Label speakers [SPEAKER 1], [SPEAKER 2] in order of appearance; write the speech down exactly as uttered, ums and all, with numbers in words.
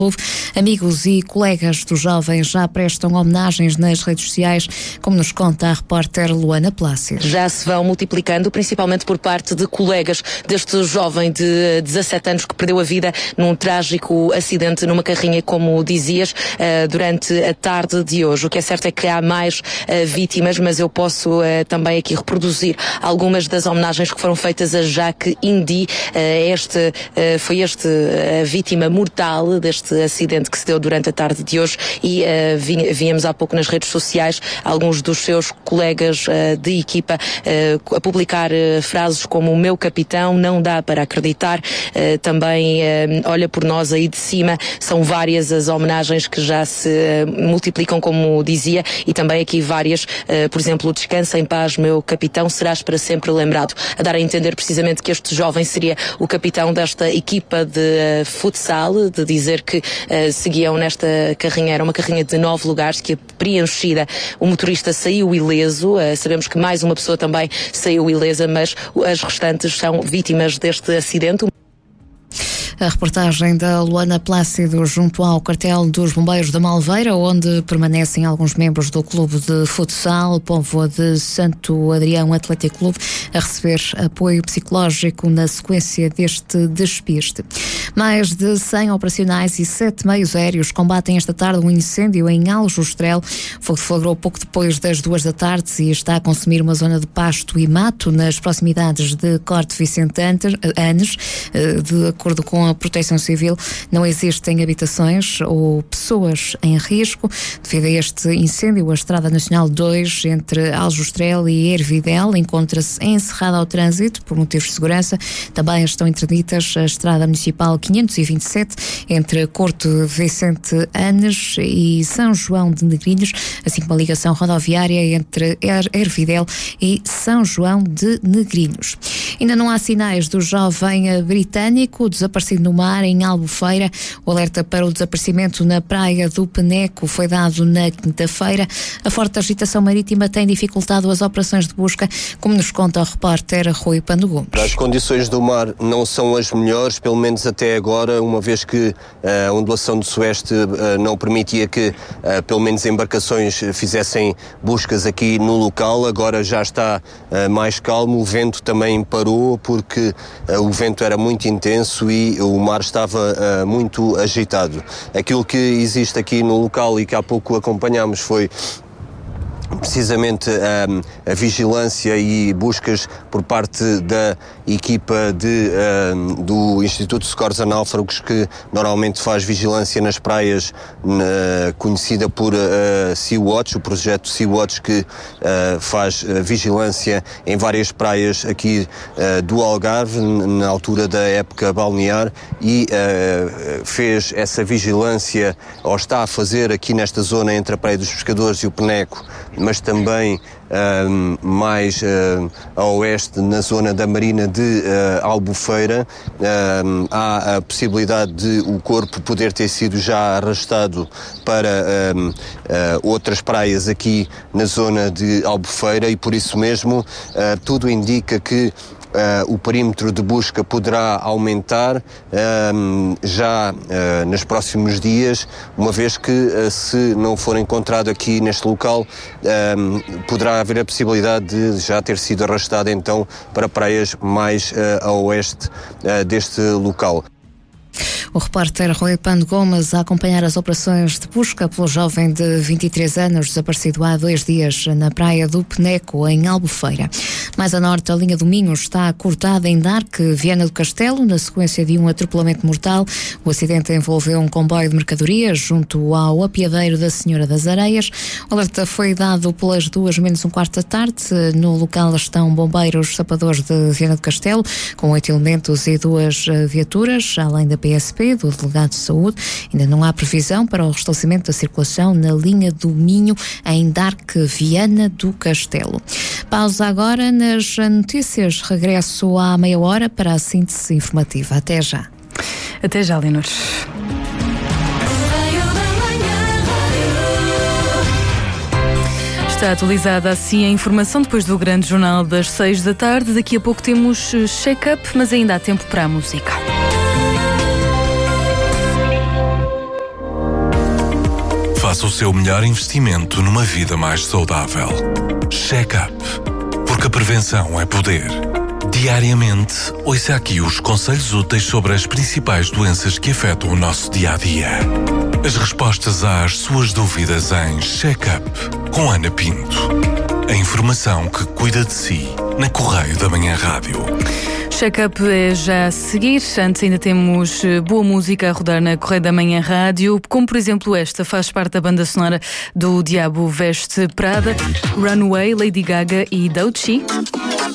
[SPEAKER 1] Amigos e colegas dos jovens já prestam homenagens nas redes sociais, como nos conta a repórter Luana Plácido.
[SPEAKER 2] Já se vão multiplicando, principalmente por parte de colegas deste jovem de dezassete anos que perdeu a vida num trágico acidente numa carrinha, como dizias, durante a tarde de hoje. O que é certo é que há mais vítimas, mas eu posso também aqui reproduzir algumas das homenagens que foram feitas a Jacques Indy. Este, foi este a vítima mortal deste acidente que se deu durante a tarde de hoje e uh, víamos há pouco nas redes sociais alguns dos seus colegas uh, de equipa uh, a publicar uh, frases como: o meu capitão, não dá para acreditar, uh, também uh, olha por nós aí de cima. São várias as homenagens que já se uh, multiplicam, como dizia, e também aqui várias, uh, por exemplo, descansa em paz, meu capitão, serás para sempre lembrado, a dar a entender precisamente que este jovem seria o capitão desta equipa de uh, futsal, de dizer que uh, seguiam nesta carrinha. Era uma carrinha de nove lugares que, preenchida, o motorista saiu ileso. Uh, sabemos que mais uma pessoa também saiu ilesa, mas as restantes são vítimas deste acidente.
[SPEAKER 1] A reportagem da Luana Plácido junto ao quartel dos Bombeiros da Malveira, onde permanecem alguns membros do clube de futsal Póvoa de Santo Adrião Atlético Clube, a receber apoio psicológico na sequência deste despiste. Mais de cem operacionais e sete meios aéreos combatem esta tarde um incêndio em Aljustrel. O fogo deflagrou pouco depois das duas da tarde e está a consumir uma zona de pasto e mato nas proximidades de Corte Vicente Anes. De acordo com a Proteção Civil, não existem habitações ou pessoas em risco. Devido a este incêndio, a Estrada Nacional dois, entre Aljustrel e Ervidel, encontra-se encerrada ao trânsito por motivos de segurança. Também estão interditas a Estrada Municipal quinhentos e vinte e sete, entre Corte Vicente Anes e São João de Negrinhos, assim como a ligação rodoviária entre Ervidel e São João de Negrinhos. Ainda não há sinais do jovem britânico desaparecido no mar em Albufeira. O alerta para o desaparecimento na praia do Peneco foi dado na quinta-feira. A forte agitação marítima tem dificultado as operações de busca, como nos conta o repórter Rui Pando Gomes.
[SPEAKER 3] As condições do mar não são as melhores, pelo menos até agora, uma vez que uh, a ondulação do sueste uh, não permitia que uh, pelo menos embarcações fizessem buscas aqui no local. Agora já está uh, mais calmo, o vento também parou porque uh, o vento era muito intenso e o mar estava uh, muito agitado. Aquilo que existe aqui no local e que há pouco acompanhámos foi precisamente um, a vigilância e buscas por parte da equipa de, um, do Instituto de Socorros a Náufragos, que normalmente faz vigilância nas praias, na, conhecida por uh, Sea-Watch, o projeto Sea-Watch, que uh, faz uh, vigilância em várias praias aqui uh, do Algarve, na altura da época balnear, e uh, fez essa vigilância, ou está a fazer aqui nesta zona entre a Praia dos Pescadores e o Peneco, mas também um, mais uh, a oeste, na zona da Marina de uh, Albufeira. Um, há a possibilidade de o corpo poder ter sido já arrastado para um, uh, outras praias aqui na zona de Albufeira e por isso mesmo uh, tudo indica que Uh, o perímetro de busca poderá aumentar uh, já uh, nos próximos dias, uma vez que uh, se não for encontrado aqui neste local, uh, poderá haver a possibilidade de já ter sido arrastado então para praias mais uh, a oeste uh, deste local.
[SPEAKER 1] O repórter Rui Pando Gomes a acompanhar as operações de busca pelo jovem de vinte e três anos desaparecido há dois dias na praia do Peneco, em Albufeira. Mais a norte, a linha do Minho está cortada em Darque, Viana do Castelo, na sequência de um atropelamento mortal. O acidente envolveu um comboio de mercadorias junto ao apiadeiro da Senhora das Areias. O alerta foi dado pelas duas menos um quarto da tarde. No local estão bombeiros sapadores de Viana do Castelo, com oito elementos e duas viaturas, além da P S P, do Delegado de Saúde. Ainda não há previsão para o restabelecimento da circulação na linha do Minho, em Darque, Viana do Castelo. Pausa agora nas notícias. Regresso à meia hora para a síntese informativa. Até já.
[SPEAKER 4] Até já, Leonor. Está atualizada assim a informação depois do grande jornal das seis da tarde. Daqui a pouco temos check-up, mas ainda há tempo para a música.
[SPEAKER 5] faça o seu melhor investimento numa vida mais saudável. Check-up, porque a prevenção é poder. Diariamente, ouça aqui os conselhos úteis sobre as principais doenças que afetam o nosso dia-a-dia. As respostas às suas dúvidas em Check-up, com Ana Pinto. A informação que cuida de si, na Correio da Manhã Rádio.
[SPEAKER 4] Check-up é já a seguir. Antes ainda temos boa música a rodar na Correio da Manhã Rádio, como por exemplo esta, faz parte da banda sonora do Diabo Veste Prada, Runaway, Lady Gaga e Doechii.